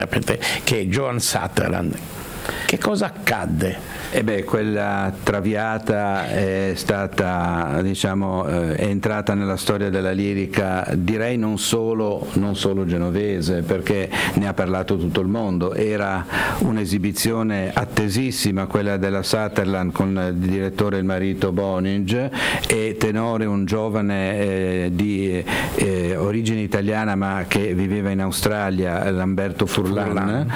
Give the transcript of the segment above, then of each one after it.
che è Johan Sutherland. Che cosa accadde? Quella Traviata è stata, è entrata nella storia della lirica, direi non solo genovese, perché ne ha parlato tutto il mondo. Era un'esibizione attesissima quella della Sutherland, con il direttore e il marito Boninge, e tenore un giovane di origine italiana ma che viveva in Australia, Lamberto Furlan.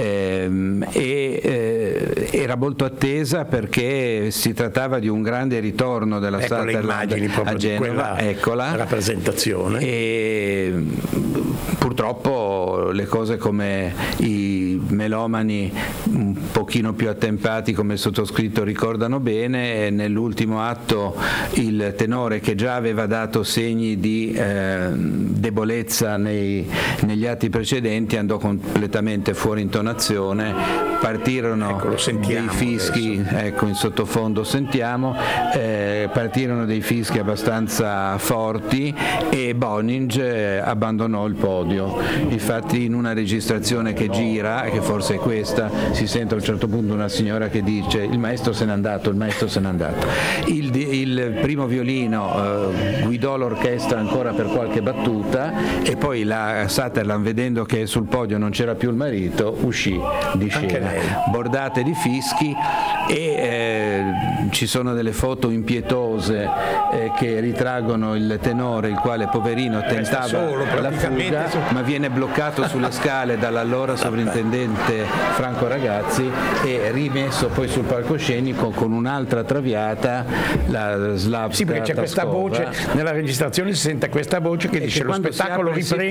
Era molto attesa perché si trattava di un grande ritorno della Sutherland a Genova, eccola rappresentazione, e purtroppo le cose, come i melomani un pochino più attempati come il sottoscritto ricordano bene, nell'ultimo atto il tenore, che già aveva dato segni di debolezza negli atti precedenti, andò completamente fuori intonazione, partirono dei fischi, in sottofondo sentiamo, partirono dei fischi abbastanza forti e Boninge abbandonò il podio. Infatti in una registrazione che gira, che forse è questa, si sente a un certo punto una signora che dice: il maestro se n'è andato, il maestro se n'è andato. Il primo violino guidò l'orchestra ancora per qualche battuta e poi la Sutherland, vedendo che sul podio non c'era più il marito, uscì di scena, bordate di fischi, e ci sono delle foto impietose che ritraggono il tenore, il quale poverino tentava la fuga ma viene bloccato sulle scale dall'allora sovrintendente Franco Ragazzi e rimesso poi sul palcoscenico con un'altra Traviata, la Slavka. Sì, perché c'è questa voce nella registrazione, si sente questa voce che dice: lo spettacolo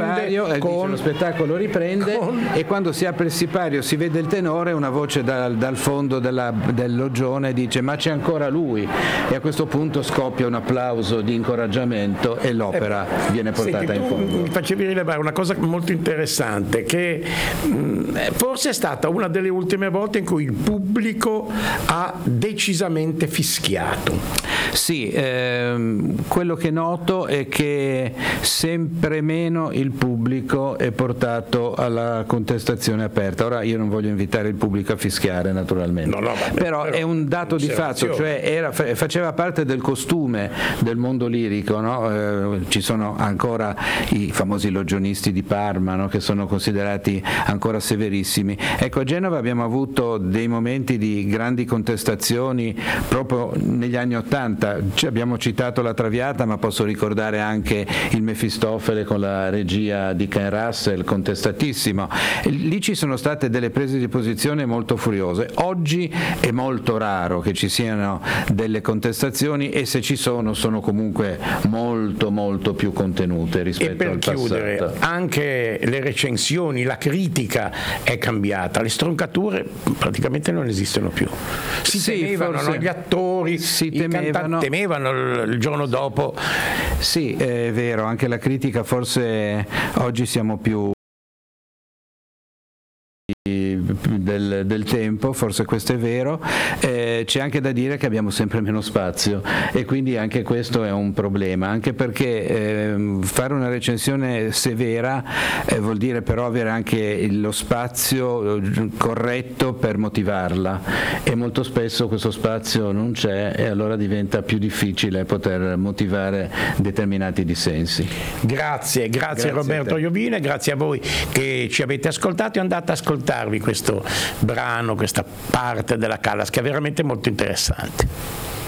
riprende, e quando si apre il sipario si vede il tenore, una voce dal fondo del loggione dice: ma c'è ancora lui, e a questo punto scoppia un applauso di incoraggiamento e l'opera viene portata in fondo. Mi facevi rilevare una cosa molto interessante, che forse è stata una delle ultime volte in cui il pubblico ha decisamente fischiato. Sì, quello che noto è che sempre meno il pubblico è portato alla contestazione aperta. Ora io non voglio invitare il pubblico a fischiare, naturalmente, però è un dato di fatto, cioè faceva parte del costume del mondo lirico, no? Ci sono ancora i famosi logionisti di Parma, no? Che sono considerati ancora severissimi. Ecco, a Genova abbiamo avuto dei momenti di grandi contestazioni proprio negli anni '80. Abbiamo citato la Traviata, ma posso ricordare anche il Mefistofele con la regia di Ken Russell, contestatissimo. Lì ci sono state delle prese di posizione molto furiose. Oggi è molto raro che ci siano delle contestazioni, e se ci sono comunque molto molto più contenute rispetto al passato. E per chiudere, anche le recensioni, la critica è cambiata, le stroncature praticamente non esistono più. Si temevano, gli attori, i cantanti temevano il giorno dopo. Sì, è vero, anche la critica, forse oggi siamo più del tempo, forse questo è vero. C'è anche da dire che abbiamo sempre meno spazio, e quindi anche questo è un problema, anche perché fare una recensione severa vuol dire però avere anche lo spazio corretto per motivarla, e molto spesso questo spazio non c'è, e allora diventa più difficile poter motivare determinati dissensi. Grazie Roberto Iovine, grazie a voi che ci avete ascoltato, e andate ad ascoltarvi questo brano, questa parte della Callas, che è veramente molto interessante.